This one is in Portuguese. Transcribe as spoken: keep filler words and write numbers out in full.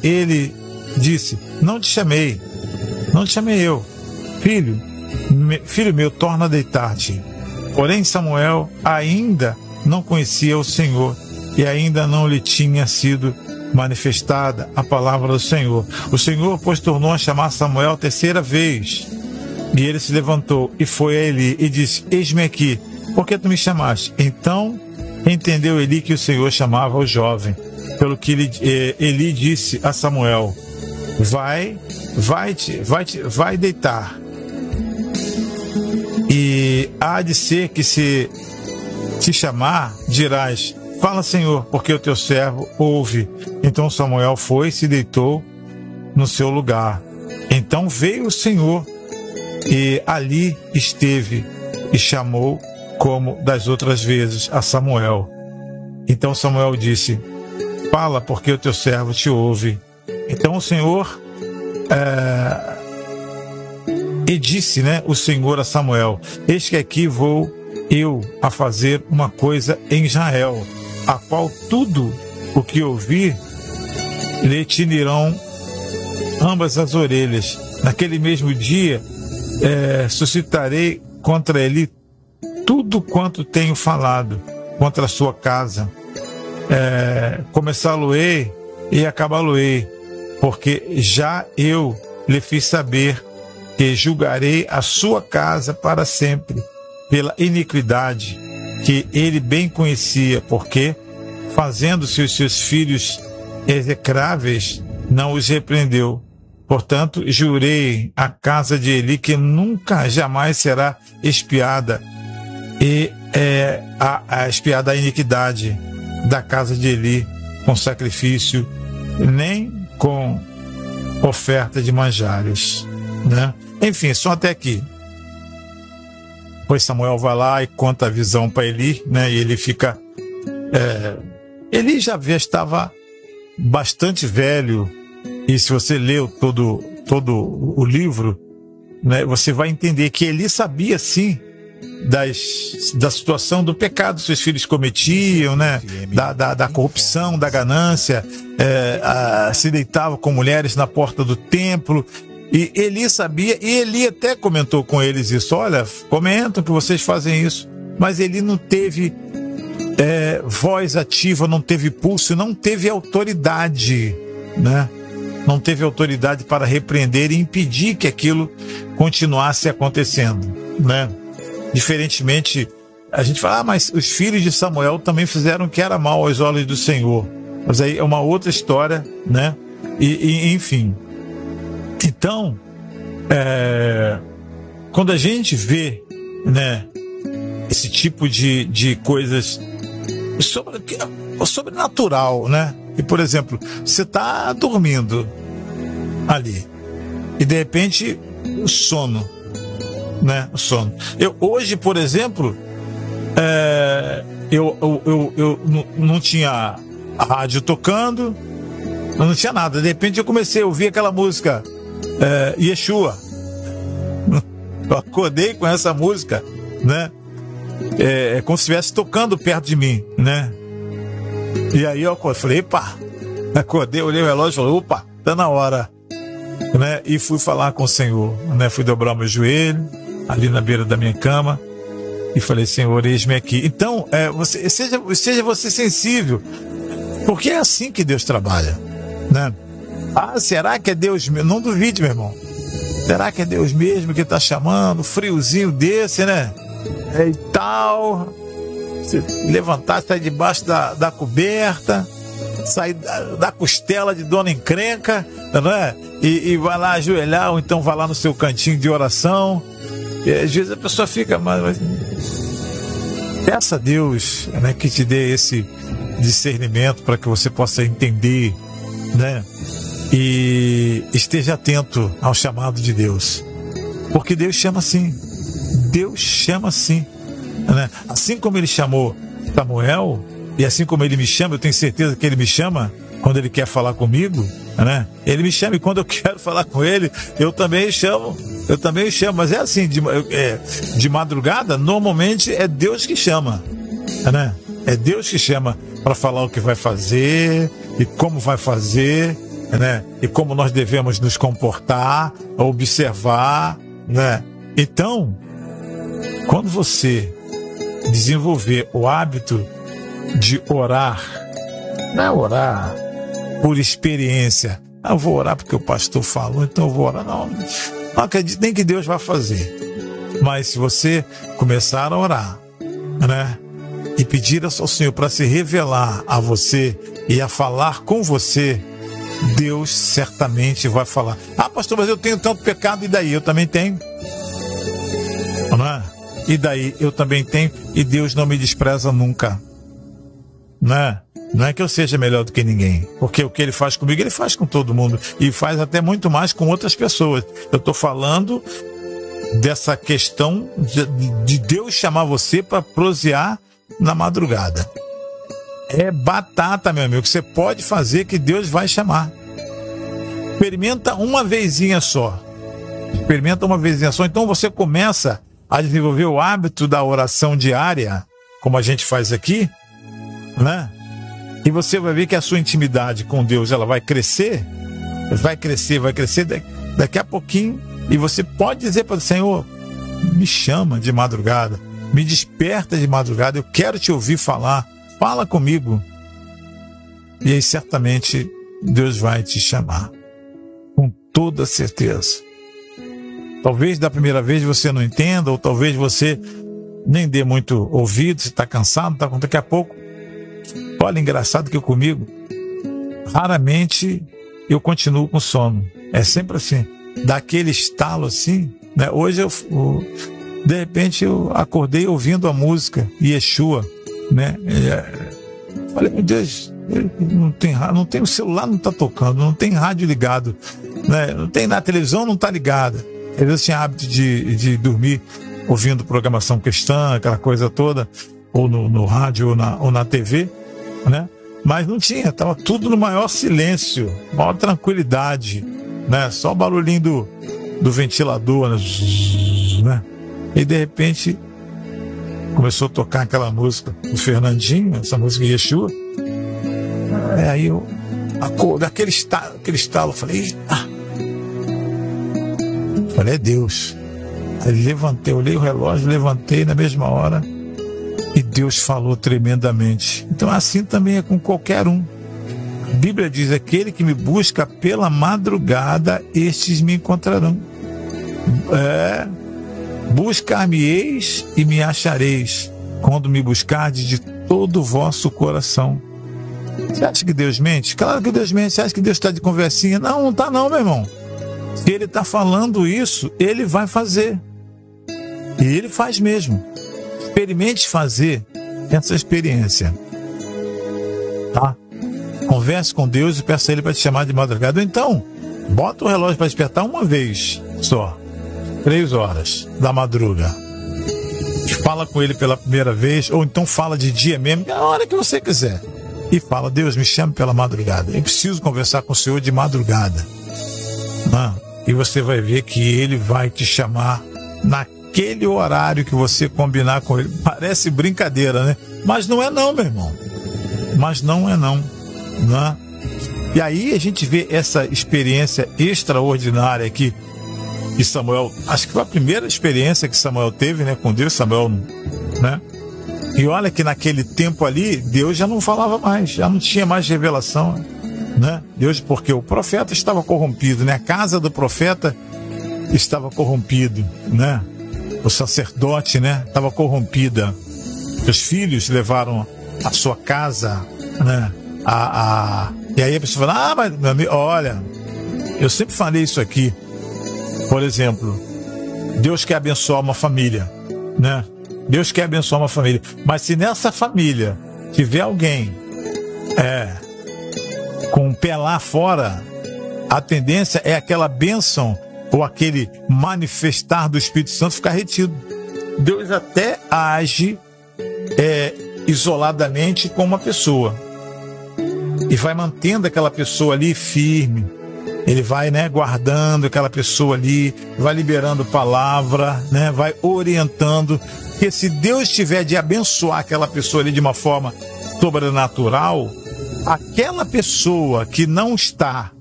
ele disse: não te chamei, não te chamei eu, filho, me, filho meu, torna a deitar-te. Porém Samuel ainda não conhecia o Senhor e ainda não lhe tinha sido manifestada a palavra do Senhor. O Senhor, pois, tornou a chamar Samuel a terceira vez. E ele se levantou e foi a Eli e disse: eis-me aqui, por que tu me chamaste? Então entendeu Eli que o Senhor chamava o jovem. Pelo que ele, Eli disse a Samuel: vai, vai-te, vai-te, vai deitar. E há de ser que se te chamar, dirás: fala, Senhor, porque o teu servo ouve. Então Samuel foi e se deitou no seu lugar. Então veio o Senhor e ali esteve e chamou, como das outras vezes, a Samuel. Então Samuel disse: fala, porque o teu servo te ouve. Então o Senhor é, e disse, né, o Senhor a Samuel: eis que aqui vou eu a fazer uma coisa em Israel, a qual tudo o que ouvir lhe tinirão ambas as orelhas. Naquele mesmo dia é, suscitarei contra ele tudo quanto tenho falado contra a sua casa. É, começá-lo-ei e acabá-lo-ei, porque já eu lhe fiz saber que julgarei a sua casa para sempre pela iniquidade que ele bem conhecia, porque fazendo-se os seus filhos execráveis, não os repreendeu. Portanto, jurei à casa de Eli que nunca jamais será expiada e é, a, a expiada a iniquidade da casa de Eli com sacrifício, nem com oferta de manjares, né? Enfim, só até aqui. Pois Samuel vai lá e conta a visão para Eli, né? E ele fica... É, Eli já estava bastante velho, e se você leu todo, todo o livro, né, você vai entender que Eli sabia sim das, da situação do pecado que seus filhos cometiam, né, da, da, da corrupção, da ganância, é, a, se deitava com mulheres na porta do templo. E Eli sabia, e Eli até comentou com eles isso: olha, comentam que vocês fazem isso, mas Eli não teve é, voz ativa, não teve pulso, não teve autoridade, né? Não teve autoridade para repreender e impedir que aquilo continuasse acontecendo, né? Diferentemente, a gente fala: ah, mas os filhos de Samuel também fizeram o que era mal aos olhos do Senhor. Mas aí é uma outra história, né? E, e enfim. Então, é, quando a gente vê, né, esse tipo de, de coisas sobre, sobrenatural, né? E, por exemplo, você está dormindo ali e de repente o sono, né? O sono. Eu, hoje, por exemplo, é, eu, eu, eu, eu não, não tinha a rádio tocando, não tinha nada. De repente eu comecei a ouvir aquela música é, Yeshua. Eu acordei com essa música, né? É, é como se estivesse tocando perto de mim, né? E aí eu falei: epa, acordei, olhei o relógio e falei: opa, tá na hora, né? E fui falar com o Senhor, né? Fui dobrar o meu joelho ali na beira da minha cama e falei: Senhor, eis-me aqui. Então, é, você, seja, seja você sensível, porque é assim que Deus trabalha, né? Ah, será que é Deus mesmo? Não duvide, meu irmão. Será que é Deus mesmo que está chamando? Friozinho desse, né? É, e tal. Se levantar, sair debaixo da, da coberta, sair da, da costela de dona encrenca, né? E, e vai lá ajoelhar, ou então vai lá no seu cantinho de oração. E às vezes a pessoa fica, mas, mas peça a Deus, né, que te dê esse discernimento para que você possa entender, né? E esteja atento ao chamado de Deus, porque Deus chama assim. Deus chama assim, né? Assim como ele chamou Samuel, e assim como ele me chama, eu tenho certeza que ele me chama quando ele quer falar comigo, né? Ele me chama, e quando eu quero falar com ele, eu também chamo, eu também chamo. Mas é assim, de, é, de madrugada, normalmente é Deus que chama, né? É Deus que chama para falar o que vai fazer e como vai fazer, né? E como nós devemos nos comportar, observar, né? Então, quando você desenvolver o hábito de orar, não é orar por experiência, ah, eu vou orar porque o pastor falou, então eu vou orar. Não, não acredito nem que Deus vai fazer. Mas se você começar a orar, né, e pedir ao Senhor para se revelar a você e a falar com você, Deus certamente vai falar. Ah, pastor, mas eu tenho tanto pecado, e daí? Eu também tenho. Não é? E daí? Eu também tenho, e Deus não me despreza nunca. Não é? Não é que eu seja melhor do que ninguém, porque o que Ele faz comigo, Ele faz com todo mundo, e faz até muito mais com outras pessoas. Eu estou falando dessa questão de, de Deus chamar você para prosear na madrugada. É batata, meu amigo, que você pode fazer, que Deus vai chamar. Experimenta uma vezinha só. Experimenta uma vezinha só. Então você começa a desenvolver o hábito da oração diária, como a gente faz aqui, né? E você vai ver que a sua intimidade com Deus, ela vai crescer, vai crescer, vai crescer daqui a pouquinho. E você pode dizer para o Senhor, me chama de madrugada, me desperta de madrugada, eu quero te ouvir falar, fala comigo. E aí certamente Deus vai te chamar, com toda certeza. Talvez da primeira vez você não entenda, ou talvez você nem dê muito ouvido, você está cansado, tá, daqui a pouco. Olha, engraçado que comigo, raramente eu continuo com sono. É sempre assim, daquele estalo assim, né? Hoje eu, eu de repente eu acordei ouvindo a música Yeshua, né? É, falei, meu Deus, não tem, não tem, o celular não está tocando, não tem rádio ligado, né? Não tem, na televisão não está ligada. Às vezes eu tinha hábito de, de dormir ouvindo programação cristã, aquela coisa toda, ou no, no rádio ou na, ou na T V, né? Mas não tinha, estava tudo no maior silêncio, maior tranquilidade, né? Só o barulhinho do, do ventilador, né? E de repente começou a tocar aquela música do Fernandinho, essa música Yeshua. É, aí eu acordei, aquele estalo, aquele estalo, eu falei, ah, falei, é Deus. Aí levantei, olhei o relógio, levantei na mesma hora e Deus falou tremendamente. Então assim também é com qualquer um. A Bíblia diz, aquele que me busca pela madrugada, estes me encontrarão. É, buscar-me-eis e me achareis, quando me buscardes de todo o vosso coração. Você acha que Deus mente? Claro que Deus mente. Você acha que Deus está de conversinha? Não, não está não, meu irmão. Se Ele está falando isso, Ele vai fazer. E Ele faz mesmo. Experimente fazer essa experiência. Tá? Converse com Deus e peça a Ele para te chamar de madrugada. Ou então, bota o relógio para despertar uma vez só. Três horas da madruga. Fala com Ele pela primeira vez, ou então fala de dia mesmo, a hora que você quiser. E fala, Deus, me chame pela madrugada. Eu preciso conversar com o Senhor de madrugada. Não. E você vai ver que Ele vai te chamar naquele horário que você combinar com Ele. Parece brincadeira, né? Mas não é não, meu irmão. Mas não é não. Não. E aí a gente vê essa experiência extraordinária aqui que Samuel, acho que foi a primeira experiência que Samuel teve, né, com Deus, Samuel, né? E olha que naquele tempo ali, Deus já não falava mais, já não tinha mais revelação, né? Deus, porque o profeta estava corrompido, né? A casa do profeta estava corrompido, né? O sacerdote, né, estava corrompida. Os filhos levaram a sua casa, né? A, a... E aí a pessoa fala, ah, mas meu amigo, olha, eu sempre falei isso aqui. Por exemplo, Deus quer abençoar uma família, né? Deus quer abençoar uma família. Mas se nessa família tiver alguém é, com o pé lá fora, a tendência é aquela bênção ou aquele manifestar do Espírito Santo ficar retido. Deus até age é, isoladamente com uma pessoa e vai mantendo aquela pessoa ali firme. Ele vai, né, guardando aquela pessoa ali, vai liberando palavra, né, vai orientando. Porque se Deus tiver de abençoar aquela pessoa ali de uma forma sobrenatural, aquela pessoa que não está